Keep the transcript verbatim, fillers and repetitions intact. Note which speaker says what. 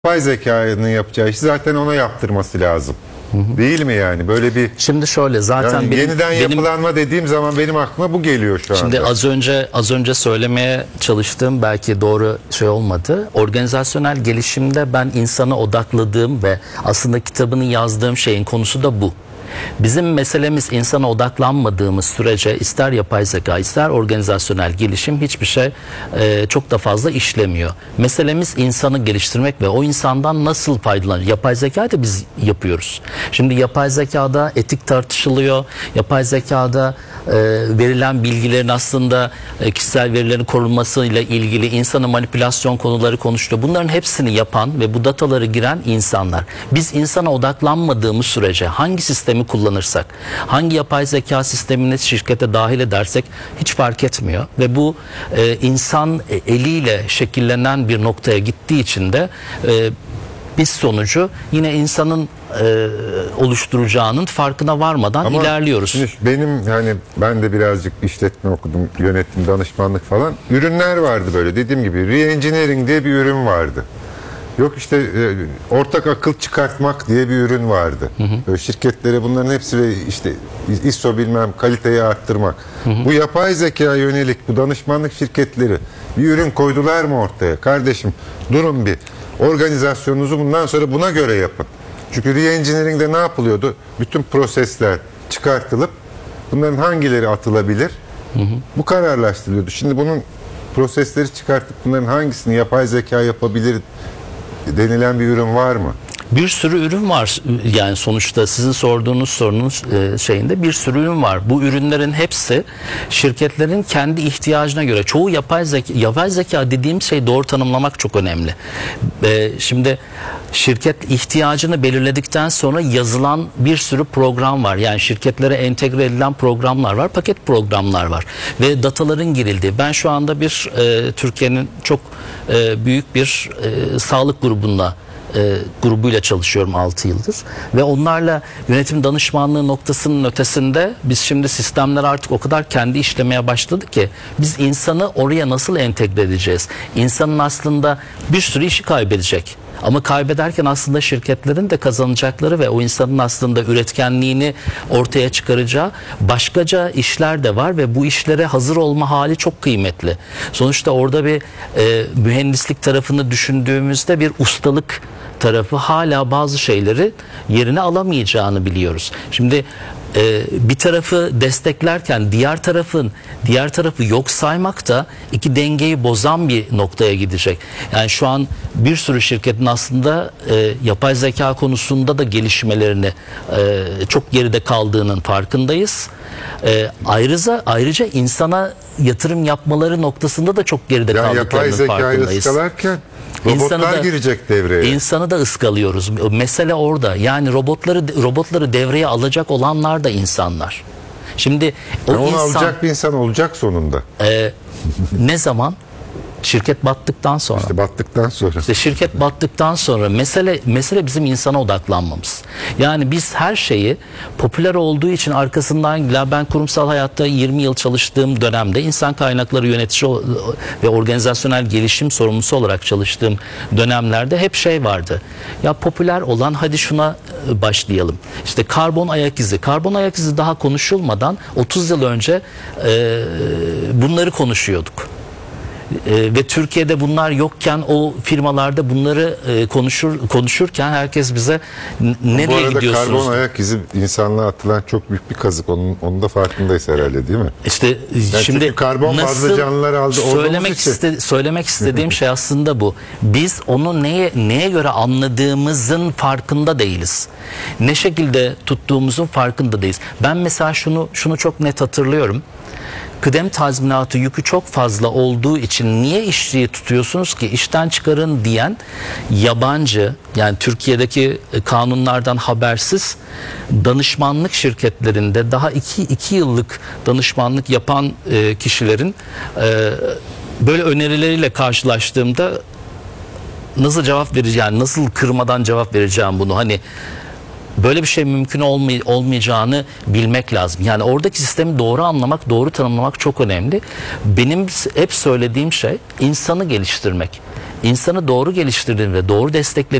Speaker 1: Yapay zekanın yapacağı işi zaten ona yaptırması lazım. Hı hı. Değil mi yani? Böyle bir
Speaker 2: Şimdi şöyle zaten
Speaker 1: yani
Speaker 2: benim,
Speaker 1: yeniden
Speaker 2: benim,
Speaker 1: yapılanma dediğim zaman benim aklıma bu geliyor şu anda.
Speaker 2: Şimdi az önce az önce söylemeye çalıştığım belki doğru şey olmadı. Organizasyonel gelişimde ben insana odakladığım ve aslında kitabını yazdığım şeyin konusu da bu. Bizim meselemiz insana odaklanmadığımız sürece ister yapay zeka ister organizasyonel gelişim hiçbir şey e, çok da fazla işlemiyor. Meselemiz insanı geliştirmek ve o insandan nasıl faydalanır. Yapay zekayı da biz yapıyoruz. Şimdi yapay zekada etik tartışılıyor. Yapay zekada e, verilen bilgilerin aslında e, kişisel verilerin korunmasıyla ilgili insana manipülasyon konuları konuşuluyor. Bunların hepsini yapan ve bu dataları giren insanlar. Biz insana odaklanmadığımız sürece hangi sistemi kullanırsak, hangi yapay zeka sistemini şirkete dahil edersek hiç fark etmiyor ve bu e, insan eliyle şekillenen bir noktaya gittiği için de e, biz sonucu yine insanın e, oluşturacağının farkına varmadan
Speaker 1: Ama
Speaker 2: ilerliyoruz.
Speaker 1: Şimdi benim hani ben de birazcık işletme okudum, yönetim, danışmanlık falan. Ürünler vardı böyle dediğim gibi. Re-engineering diye bir ürün vardı. Yok işte e, ortak akıl çıkartmak diye bir ürün vardı. Hı hı. Böyle şirketlere bunların hepsi ve işte I S O bilmem kaliteyi arttırmak. Hı hı. Bu yapay zeka yönelik bu danışmanlık şirketleri bir ürün koydular mı ortaya? Kardeşim durun bir. Organizasyonunuzu bundan sonra buna göre yapın. Çünkü re-engineering'de ne yapılıyordu? Bütün prosesler çıkartılıp bunların hangileri atılabilir? Hı hı. Bu kararlaştırılıyordu. Şimdi bunun prosesleri çıkartıp bunların hangisini yapay zeka yapabilir denilen bir ürün var mı?
Speaker 2: Bir sürü ürün var. Yani sonuçta sizin sorduğunuz sorunun şeyinde bir sürü ürün var. Bu ürünlerin hepsi şirketlerin kendi ihtiyacına göre. Çoğu yapay zeka, yapay zeka dediğim şey doğru tanımlamak çok önemli. Şimdi şirket ihtiyacını belirledikten sonra yazılan bir sürü program var. Yani şirketlere entegre edilen programlar var. Paket programlar var. Ve dataların girildiği. Ben şu anda bir e, Türkiye'nin çok e, büyük bir e, sağlık grubunda E, grubuyla çalışıyorum altı yıldır ve onlarla yönetim danışmanlığı noktasının ötesinde biz şimdi sistemler artık o kadar kendi işlemeye başladı ki biz insanı oraya nasıl entegre edeceğiz? İnsanın aslında bir sürü işi kaybedecek. Ama kaybederken aslında şirketlerin de kazanacakları ve o insanın aslında üretkenliğini ortaya çıkaracağı başkaca işler de var ve bu işlere hazır olma hali çok kıymetli. Sonuçta orada bir e, mühendislik tarafını düşündüğümüzde bir ustalık tarafı hala bazı şeyleri yerine alamayacağını biliyoruz. Şimdi e, bir tarafı desteklerken diğer tarafın diğer tarafı yok saymak da iki dengeyi bozan bir noktaya gidecek. Yani şu an bir sürü şirketin aslında e, yapay zeka konusunda da gelişmelerini e, çok geride kaldığının farkındayız. E, ayrıca ayrıca insana yatırım yapmaları noktasında da çok geride
Speaker 1: ya
Speaker 2: kaldıklarının
Speaker 1: yapay
Speaker 2: farkındayız.
Speaker 1: zekayı ıskalarken robotlar da, girecek devreye.
Speaker 2: İnsanı da ıskalıyoruz. Mesele orada. Yani robotları robotları devreye alacak olanlar da insanlar. Şimdi o
Speaker 1: yani onu
Speaker 2: insan,
Speaker 1: alacak bir insan olacak sonunda.
Speaker 2: E, ne zaman? Şirket battıktan sonra.
Speaker 1: İşte battıktan sonra.
Speaker 2: İşte şirket battıktan sonra mesele mesele bizim insana odaklanmamız. Yani biz her şeyi popüler olduğu için arkasından ben kurumsal hayatta yirmi yıl çalıştığım dönemde insan kaynakları yönetici ve organizasyonel gelişim sorumlusu olarak çalıştığım dönemlerde hep şey vardı. Ya popüler olan hadi şuna başlayalım. İşte karbon ayak izi. Karbon ayak izi daha konuşulmadan otuz yıl önce e, bunları konuşuyorduk. Ee, ve Türkiye'de bunlar yokken o firmalarda bunları e, konuşur konuşurken herkes bize nereye gidiyorsunuz?
Speaker 1: Bu arada karbon ayak izi insanlığa atılan çok büyük bir kazık. Onun, onun da farkındayız herhalde değil mi?
Speaker 2: İşte
Speaker 1: yani
Speaker 2: şimdi
Speaker 1: karbon bazlı canlılar aldı.
Speaker 2: Söylemek, iste, söylemek istediğim şey aslında bu. Biz onu neye neye göre anladığımızın farkında değiliz. Ne şekilde tuttuğumuzun farkında değiliz. Ben mesela şunu şunu çok net hatırlıyorum. Kıdem tazminatı yükü çok fazla olduğu için niye işçiyi tutuyorsunuz ki işten çıkarın diyen yabancı, yani Türkiye'deki kanunlardan habersiz danışmanlık şirketlerinde daha iki, iki yıllık danışmanlık yapan e, kişilerin e, böyle önerileriyle karşılaştığımda nasıl cevap vereceğim, nasıl kırmadan cevap vereceğim bunu, hani böyle bir şey mümkün olmay- olmayacağını bilmek lazım. Yani oradaki sistemi doğru anlamak, doğru tanımlamak çok önemli. Benim hep söylediğim şey insanı geliştirmek. insanı doğru geliştirdiğin ve doğru desteklediğin